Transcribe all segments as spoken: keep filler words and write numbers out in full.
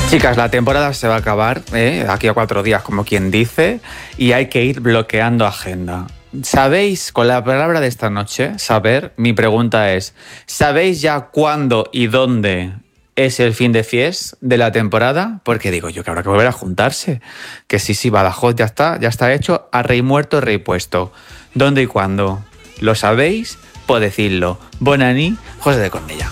Chicas, la temporada se va a acabar, ¿eh? Aquí a cuatro días, como quien dice, y hay que ir bloqueando agenda. ¿Sabéis, con la palabra de esta noche, saber, mi pregunta es, ¿sabéis ya cuándo y dónde es el fin de fiesta de la temporada? Porque digo yo que habrá que volver a juntarse. Que sí, sí, Badajoz ya está, ya está hecho, a rey muerto, rey puesto. ¿Dónde y cuándo? ¿Lo sabéis? Pues decidlo. Bonani, José de Cornellà.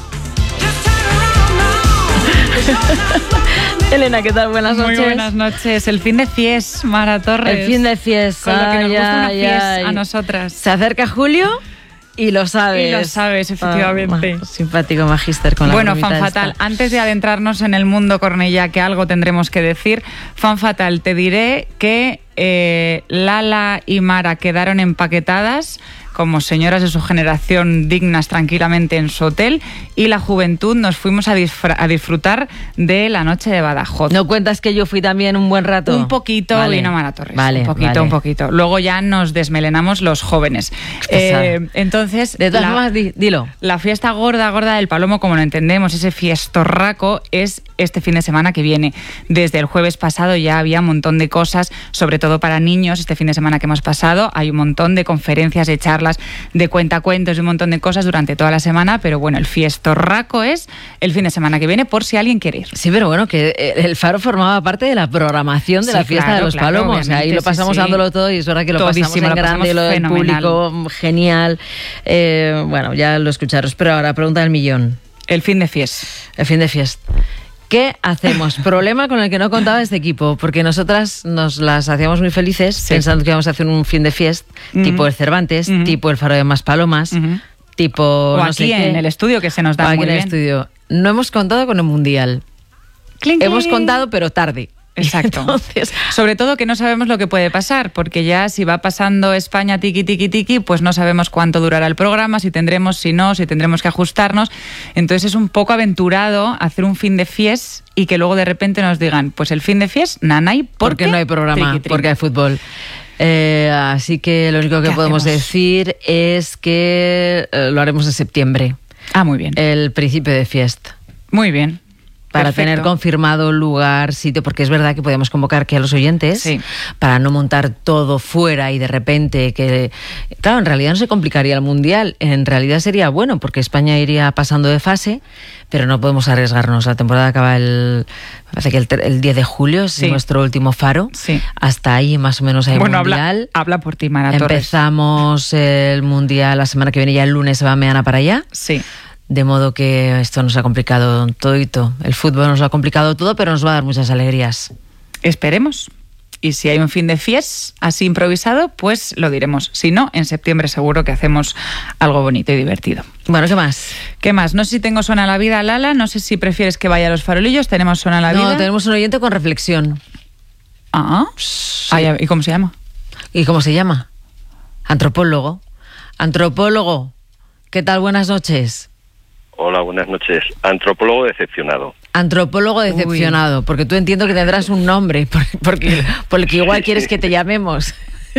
Elena, ¿qué tal? Buenas noches. Muy buenas noches. El fin de fies, Mara Torres. El fin de fies. Con lo que nos ay, gusta una ay, fies ay. a nosotras. Se acerca julio y lo sabes. Y lo sabes, efectivamente. Ah, simpático Magíster con la Bueno, bromita Fan Fatal, esta. antes de adentrarnos en el mundo Cornellà, que algo tendremos que decir, Fan Fatal, te diré que eh, Lala y Mara quedaron empaquetadas como señoras de su generación dignas tranquilamente en su hotel, y la juventud nos fuimos a, disfr- a disfrutar de la noche de Badajoz. ¿No cuentas que yo fui también un buen rato? Un poquito, vale. vino Mara Torres. Vale, un poquito, vale. un poquito. Luego ya nos desmelenamos los jóvenes. Eh, entonces, de todas la, formas, di, dilo. La fiesta gorda, gorda del Palomo, como lo entendemos, ese fiestorraco, es este fin de semana que viene. Desde el jueves pasado ya había un montón de cosas, sobre todo para niños. Este fin de semana que hemos pasado hay un montón de conferencias, de charlas, de cuentacuentos y un montón de cosas durante toda la semana, pero bueno, el fiestorraco es el fin de semana que viene, por si alguien quiere ir. Sí, pero bueno, que el Faro formaba parte de la programación de sí, la fiesta claro, de los claro, Palomos. Ahí lo pasamos sí, sí. dándolo todo y es verdad que lo Todísimo, pasamos en lo grande, pasamos lo del fenomenal. público, genial. Eh, bueno, ya lo escucharos, pero ahora pregunta del millón. El fin de fiesta. El fin de fiesta. ¿Qué hacemos? Problema con el que no contaba este equipo, porque nosotras nos las hacíamos muy felices sí. pensando que íbamos a hacer un fin de fiesta, uh-huh. tipo el Cervantes, uh-huh. tipo el Faro de Maspalomas, uh-huh. tipo... O no aquí sé en qué. el estudio, que se nos da o aquí muy en el bien. estudio. No hemos contado con el Mundial. Cling, cling. Hemos contado, pero tarde. Exacto. Entonces, sobre todo que no sabemos lo que puede pasar, porque ya si va pasando España tiki tiki tiki, pues no sabemos cuánto durará el programa, si tendremos, si no, si tendremos que ajustarnos. Entonces es un poco aventurado hacer un fin de fies y que luego de repente nos digan, pues el fin de fies, nanay, porque no hay programa, porque hay fútbol. Eh, así que lo único que podemos hacemos? decir es que eh, lo haremos en septiembre. Ah, muy bien. El principio de fiesta. Muy bien. Para Perfecto. tener confirmado lugar, sitio, porque es verdad que podemos convocar que a los oyentes, sí. para no montar todo fuera y de repente que... Claro, en realidad no se complicaría el Mundial, en realidad sería bueno, porque España iría pasando de fase, pero no podemos arriesgarnos. La temporada acaba el... Me parece que el, el diez de julio es sí. nuestro último Faro. Sí. Hasta ahí más o menos hay bueno, Mundial. Habla, habla por ti, Mara Torres. Empezamos el Mundial la semana que viene, ya el lunes se va mañana para allá. Sí. De modo que esto nos ha complicado todito. El fútbol nos lo ha complicado todo, pero nos va a dar muchas alegrías. Esperemos. Y si hay un fin de fies así improvisado, pues lo diremos. Si no, en septiembre seguro que hacemos algo bonito y divertido. Bueno, ¿qué más? ¿Qué más? No sé si tengo Suena la Vida, Lala. No sé si prefieres que vaya a los farolillos. ¿Tenemos Suena la Vida? No, tenemos un oyente con reflexión. Ah, sí. ah, ¿y cómo se llama? ¿Y cómo se llama? Antropólogo. Antropólogo, ¿qué tal? Buenas noches. Hola, buenas noches. Antropólogo decepcionado. Antropólogo decepcionado, Uy. Porque tú entiendo que tendrás un nombre, porque, porque igual quieres que te llamemos.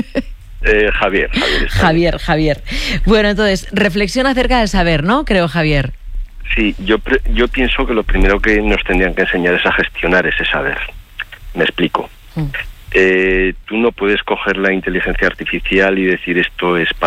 Eh, Javier, Javier. Javier, Javier. Bueno, entonces, reflexión acerca del saber, ¿no? Creo, Javier. Sí, yo, pre- yo pienso que lo primero que nos tendrían que enseñar es a gestionar ese saber. Me explico. Mm. Eh, tú no puedes coger la inteligencia artificial y decir esto es para